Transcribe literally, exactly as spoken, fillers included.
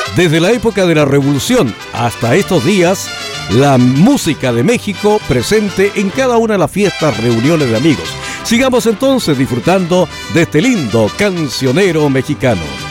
Desde la época de la Revolución hasta estos días, la música de México presente en cada una de las fiestas, reuniones de amigos. Sigamos entonces disfrutando de este lindo cancionero mexicano.